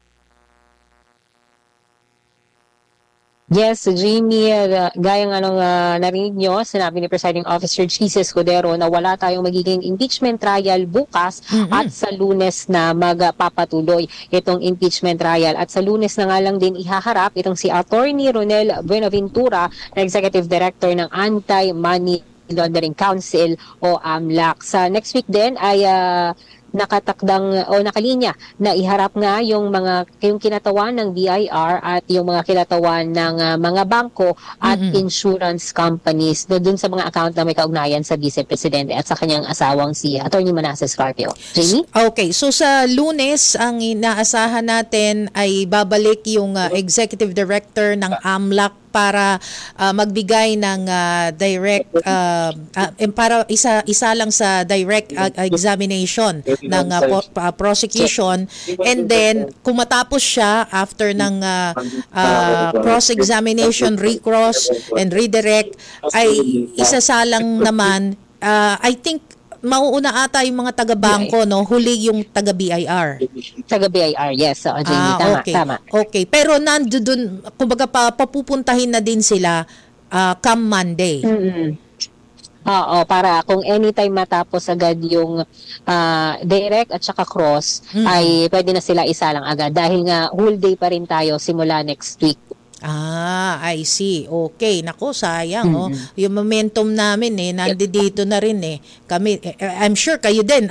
Yes, Jimmy, gaya nga nung narinig nyo, sinabi ni Presiding Officer Jesus Cordero na wala tayong magiging impeachment trial bukas at sa Lunes na magpapatuloy itong impeachment trial. At sa Lunes na nga lang din ihaharap itong si Attorney Ronel Buenaventura, na Executive Director ng Anti-Money Laundering Council o AMLAC. Sa next week din ay nakatakdang o nakalinya na iharap nga yung kinatawan ng BIR at yung mga kinatawan ng mga bangko at insurance companies doon sa mga account na may kaugnayan sa Vice Presidente at sa kanyang asawang si Attorney Manasseh Scarpio. Jamie? Okay, so sa Lunes ang inaasahan natin ay babalik yung Executive Director ng AMLAC para magbigay ng direct para isa lang sa direct examination ng prosecution, and then kung matapos siya after ng cross-examination, recross and redirect, ay isasalang naman I think mauuna ata yung mga taga-bangko, no? Huli yung taga-BIR. Taga-BIR, yes. So, Jamie, tama. Okay. Pero nandoon, kumbaga papupuntahin na din sila come Monday. Oo, para kung anytime matapos agad yung direct at saka cross, ay pwede na sila isa lang agad. Dahil nga whole day pa rin tayo simula next week. I see. Okay. Nako, sayang. Oh. Yung momentum namin nandito na rin Kami, I'm sure kayo din.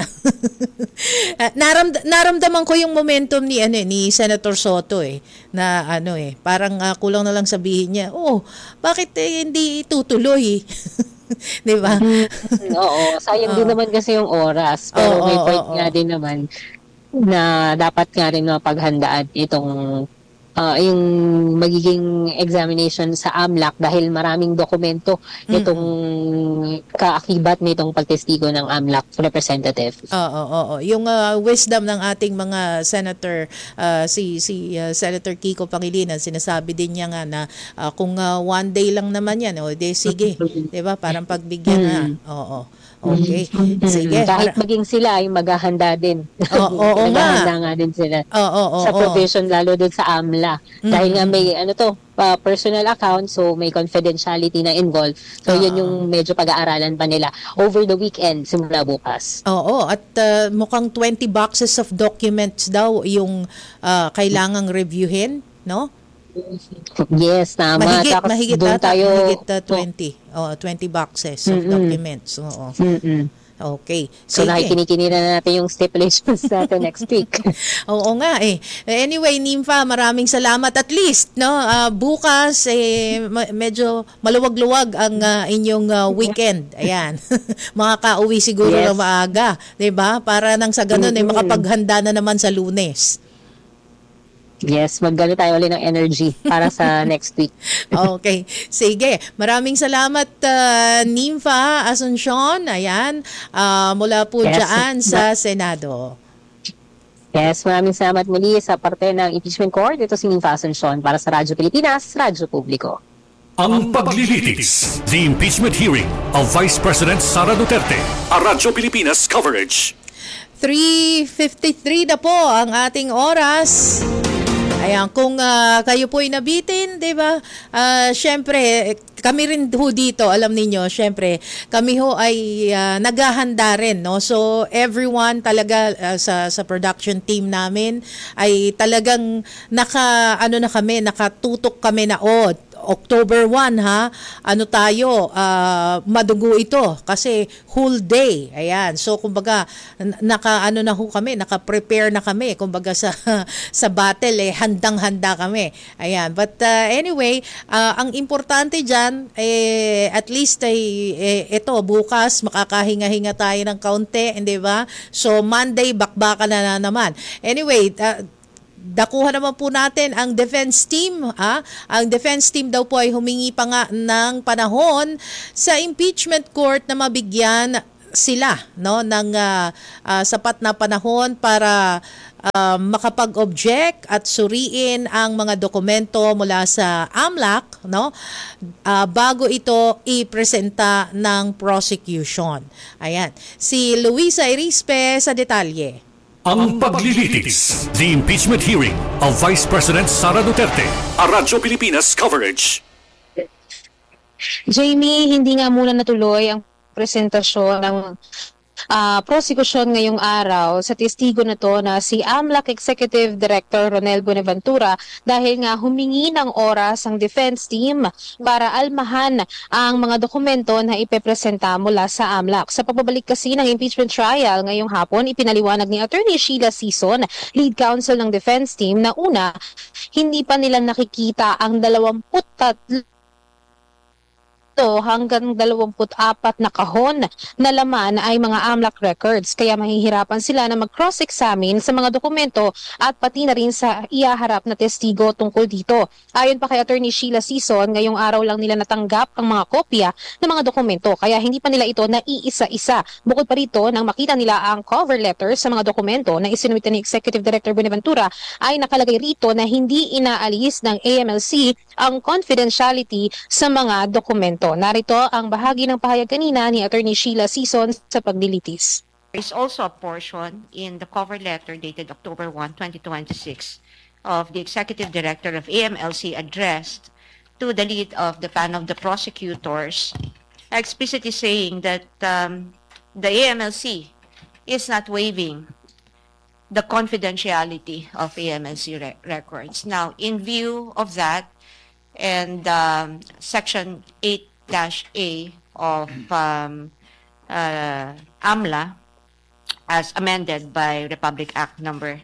Naramdaman ko yung momentum ni Senator Soto na parang kulang na lang sabihin niya, bakit hindi tutuloy? Di ba? Oo, sayang din naman kasi yung oras. Pero may point nga din naman na dapat nga rin mapaghandaan itong yung magiging examination sa AMLAC dahil maraming dokumento itong kaakibat nitong pagtestigo ng AMLAC representative. Oo. Yung wisdom ng ating mga senator, si Senator Kiko Pangilinan, sinasabi din niya nga na kung one day lang naman yan, sige, 'di ba? Parang pagbigyan na. Oo. Okay. Sige. Kahit maging sila ay maghahanda din. Oo nga. Maghahanda nga din sila. Oo. Sa provision lalo dun sa AMLA. Dahil nga may personal account, so may confidentiality na involved. So yun yung medyo pag-aaralan pa nila over the weekend simula bukas. Oo, at mukhang 20 boxes of documents daw yung kailangang reviewin, no? Yes, tama. Mahigit doon tayo 20. 20 boxes of documents. Oo. Okay. So nakikinikinig na natin yung stipulations natin next week. Oo nga Anyway, Nympha, maraming salamat. At least, bukas medyo maluwag-luwag ang inyong weekend. Ayan. Makakauwi siguro na maaga, 'di ba? Para nang sa ganun makapaghanda na naman sa Lunes. Yes, maggano tayo ulit ng energy para sa next week. Okay. Sige. Maraming salamat, Nympha Asuncion. Ayan. Mula po dyan sa Senado. Yes, maraming salamat muli sa parte ng impeachment court. Ito si Nympha Asuncion para sa Radyo Pilipinas, Radyo Publiko. Ang paglilitis, the impeachment hearing of Vice President Sara Duterte. A Radyo Pilipinas coverage. 3:53 na po ang ating oras. Ayan, kung kayo po'y nabitin, 'di ba? Syempre, kami rin ho dito, alam niyo, syempre, kami ho ay naghahanda rin, no? So everyone talaga sa production team namin ay talagang nakatutok kami na October 1 ha, madugo ito kasi whole day. Ayan. So kumbaga naka-prepare na kami kumbaga sa battle handang-handa kami. Ayan. But anyway, ang importante diyan at least ito bukas makakahinga-hinga tayo ng kaunti, hindi ba? So Monday bakbakan na naman. Anyway, dakuha naman po natin ang defense team. Ang defense team daw po ay humingi pa nga ng panahon sa impeachment court na mabigyan sila ng sapat na panahon para makapag-object at suriin ang mga dokumento mula sa AMLAC bago ito ipresenta ng prosecution. Ayan. Si Luisa Irispe sa detalye. Ang paglilitis, the impeachment hearing of Vice President Sara Duterte. A Radyo Pilipinas coverage. Jamie, hindi nga muna natuloy ang presentasyon ng prosecution ngayong araw sa testigo na to na si AMLAC Executive Director Ronel Buenaventura dahil nga humingi ng oras ang defense team para almahan ang mga dokumento na ipepresenta mula sa AMLAC. Sa pagbabalik kasi ng impeachment trial ngayong hapon, ipinaliwanag ni Attorney Sheila Sison, lead counsel ng defense team, na una, hindi pa nila nakikita ang 23 hanggang 24 na kahon na laman ay mga AMLAC records. Kaya mahihirapan sila na mag-cross-examine sa mga dokumento at pati na rin sa iaharap na testigo tungkol dito. Ayon pa kay Attorney Sheila Sison, ngayong araw lang nila natanggap ang mga kopya ng mga dokumento. Kaya hindi pa nila ito naiisa-isa. Bukod pa rito, nang makita nila ang cover letter sa mga dokumento na isinuwit ni Executive Director Buenaventura, ay nakalagay rito na hindi inaalis ng AMLC ang confidentiality sa mga dokumento. Narito ang bahagi ng pahayag kanina ni Attorney Sheila Sison sa paglilitis. There is also a portion in the cover letter dated October 1, 2026 of the Executive Director of AMLC addressed to the lead of the panel of the prosecutors, explicitly saying that the AMLC is not waiving the confidentiality of AMLC records. Now, in view of that, and Section 8-A of AMLA, as amended by Republic Act number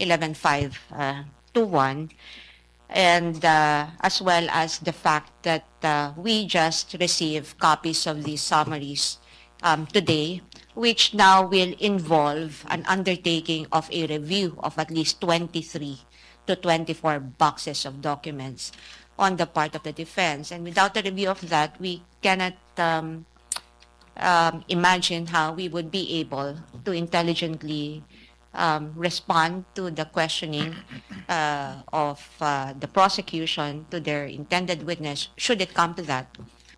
11521, and as well as the fact that we just received copies of these summaries today, which now will involve an undertaking of a review of at least 23 to 24 boxes of documents on the part of the defense. And without a review of that, we cannot imagine how we would be able to intelligently respond to the questioning of the prosecution to their intended witness, should it come to that.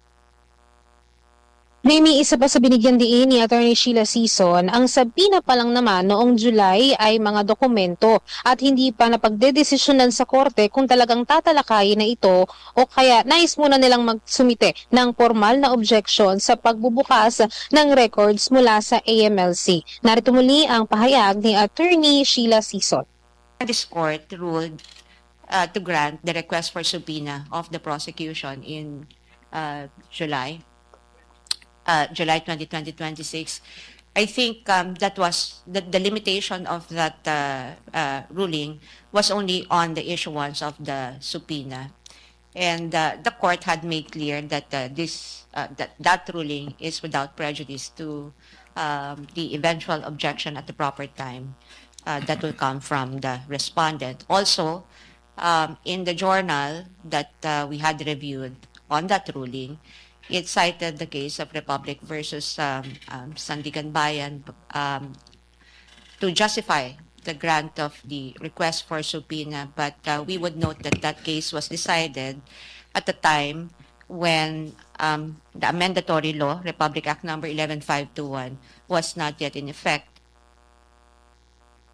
May isa pa sa binigyan diin ni Attorney Sheila Sison, ang sabina pa lang naman noong July ay mga dokumento at hindi pa napagdedesisyonan sa korte kung talagang tatalakayin na ito o kaya nais muna nilang magsumite ng formal na objection sa pagbubukas ng records mula sa AMLC. Narito muli ang pahayag ni Attorney Sheila Sison. This court ruled to grant the request for subpoena of the prosecution in July 20, 2026. I think that was the limitation of that ruling was only on the issuance of the subpoena, and the court had made clear that that ruling is without prejudice to the eventual objection at the proper time that will come from the respondent. Also, in the journal that we had reviewed on that ruling, it cited the case of Republic versus Sandigan Bayan to justify the grant of the request for subpoena, but we would note that that case was decided at the time when the amendatory law, Republic Act number 11521, was not yet in effect.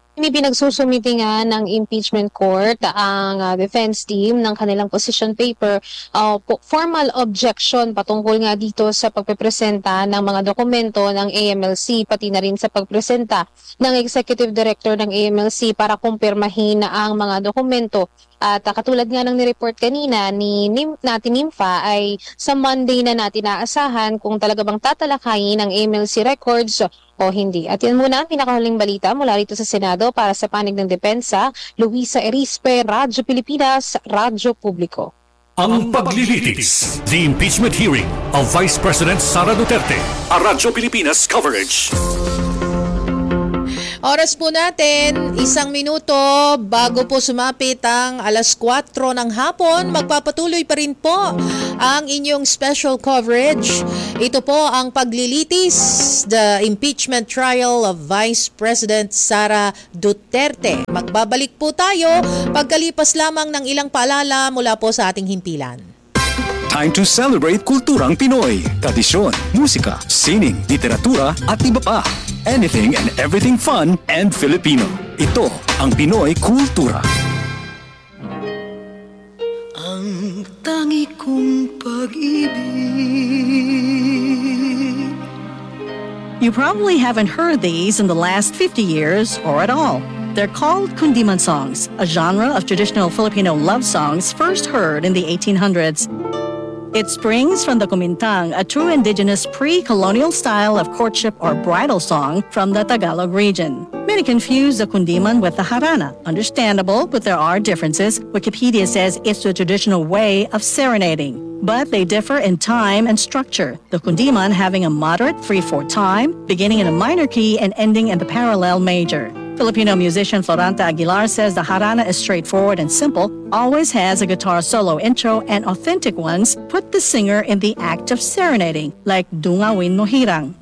Hindi pinagsusumiti nga ng impeachment court ang defense team ng kanilang position paper formal objection patungkol nga dito sa pagpepresenta ng mga dokumento ng AMLC pati na rin sa pagpresenta ng executive director ng AMLC para kumpirmahin ang mga dokumento. At katulad nga ng ni-report kanina ni NIMFA ay sa Monday na natin naasahan kung talaga bang tatalakayin ng AMLC records o hindi. At yan muna ang pinakahuling balita mula rito sa Senado para sa panig ng depensa. Luisa Erispe, Radyo Pilipinas, Radyo Publiko. Ang paglilitis, the impeachment hearing of Vice President Sara Duterte. A Radyo Pilipinas coverage. Oras po natin, 1 minuto bago po sumapit ang 4:00 ng hapon. Magpapatuloy pa rin po ang inyong special coverage. Ito po ang paglilitis, the impeachment trial of Vice President Sara Duterte. Magbabalik po tayo pagkalipas lamang ng ilang paalala mula po sa ating himpilan. Time to celebrate kulturang Pinoy. Tradisyon, musika, sining, literatura at iba pa. Anything and everything fun and Filipino. Ito ang Pinoy Kultura. Ang tangi kong pag-ibig. You probably haven't heard these in the last 50 years or at all. They're called kundiman songs, a genre of traditional Filipino love songs first heard in the 1800s. It springs from the kumintang, a true indigenous pre-colonial style of courtship or bridal song from the Tagalog region. Many confuse the kundiman with the harana. Understandable, but there are differences. Wikipedia says it's the traditional way of serenading, but they differ in time and structure. The kundiman having a moderate 3/4 time, beginning in a minor key and ending in the parallel major. Filipino musician Floranta Aguilar says the harana is straightforward and simple, always has a guitar solo intro, and authentic ones put the singer in the act of serenading, like Dungawin Mo Hirang.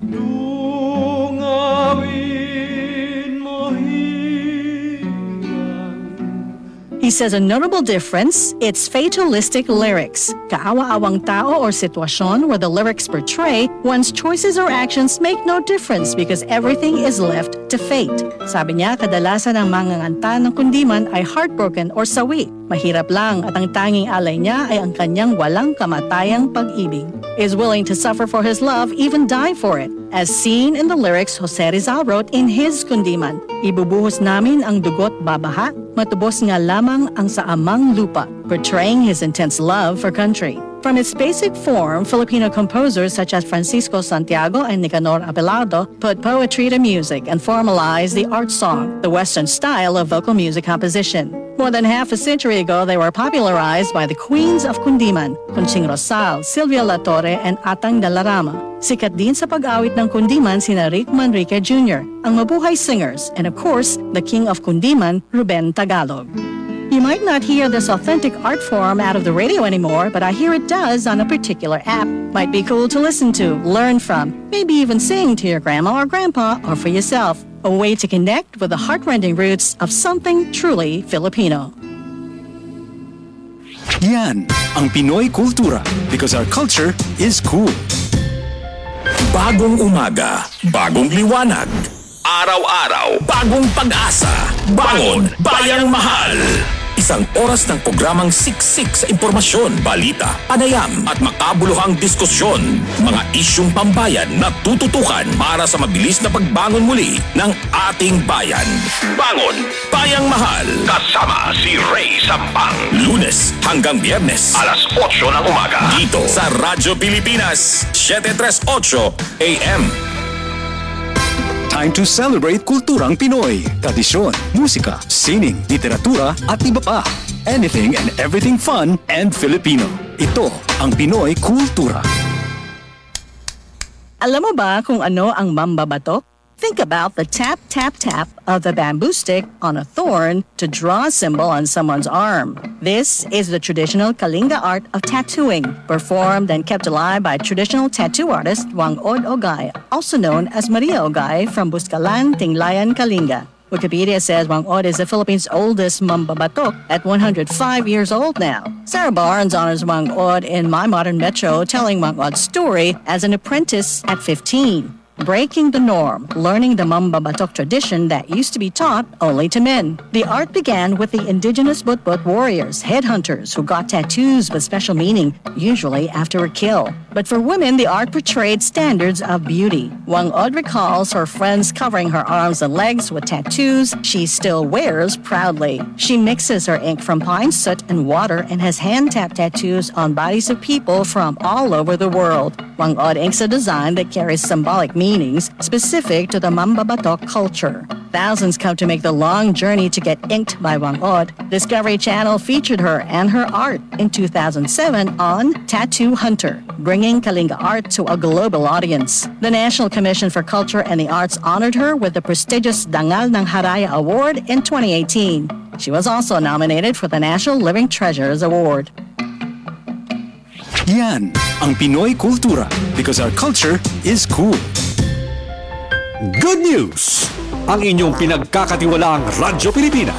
He says a notable difference, it's fatalistic lyrics. Kaawa-awang tao or sitwasyon where the lyrics portray one's choices or actions make no difference because everything is left to fate. Sabi niya, kadalasan ang mga nganta ng kundiman ay heartbroken or sawi. Mahirap lang at ang tanging alay niya ay ang kanyang walang kamatayang pag-ibig. Is willing to suffer for his love, even die for it. As seen in the lyrics Jose Rizal wrote in his kundiman, ibubuhos namin ang dugot babaha, matubos nga lamang ang sa amang lupa, portraying his intense love for country. From its basic form, Filipino composers such as Francisco Santiago and Nicanor Abelardo put poetry to music and formalized the art song, the Western style of vocal music composition. More than half a century ago, they were popularized by the queens of kundiman, Conching Rosal, Silvia La Torre, and Atang Dalarama. Sikat din sa pag-awit ng kundiman sina Rick Manrique Jr., ang mabuhay singers, and of course, the king of kundiman, Ruben Tagalog. You might not hear this authentic art form out of the radio anymore, but I hear it does on a particular app. Might be cool to listen to, learn from, maybe even sing to your grandma or grandpa or for yourself. A way to connect with the heart-rending roots of something truly Filipino. Yan ang Pinoy Kultura because our culture is cool. Bagong umaga, bagong liwanag. Araw-araw, bagong pag-asa. Bangon, Bayang Mahal! Isang oras ng programang siksik sa impormasyon, balita, panayam at makabuluhang diskusyon. Mga isyung pambayan na tututukan para sa mabilis na pagbangon muli ng ating bayan. Bangon, Bayang Mahal! Kasama si Ray Sampang. Lunes hanggang Biyernes, alas 8 ng umaga. Dito sa Radyo Pilipinas, 738 AM. Time to celebrate kulturang Pinoy. Tradisyon, musika, sining, literatura at iba pa. Anything and everything fun and Filipino. Ito ang Pinoy Kultura. Alam mo ba kung ano ang mambabatok? Think about the tap, tap, tap of the bamboo stick on a thorn to draw a symbol on someone's arm. This is the traditional Kalinga art of tattooing, performed and kept alive by traditional tattoo artist Wangod Ogay, also known as Maria Ogay from Buscalan, Tinglayan, Kalinga. Wikipedia says Wangod is the Philippines' oldest mambabatok at 105 years old now. Sarah Barnes honors Wangod in My Modern Metro, telling Wangod's story as an apprentice at 15. breaking the norm, learning the Mambabatok tradition that used to be taught only to men. The art began with the indigenous Butbut warriors, headhunters, who got tattoos with special meaning, usually after a kill. But for women, the art portrayed standards of beauty. Wang Od recalls her friends covering her arms and legs with tattoos she still wears proudly. She mixes her ink from pine soot and water and has hand-tapped tattoos on bodies of people from all over the world. Wang Od inks a design that carries symbolic meanings specific to the Mambabatok culture. Thousands come to make the long journey to get inked by Wang Od. Discovery Channel featured her and her art in 2007 on Tattoo Hunter, bringing Kalinga art to a global audience. The National Commission for Culture and the Arts honored her with the prestigious Dangal ng Haraya Award in 2018. She was also nominated for the National Living Treasures Award. Yan ang Pinoy Kultura because our culture is cool. Good news! Ang inyong pinagkakatiwalaang Radyo Pilipinas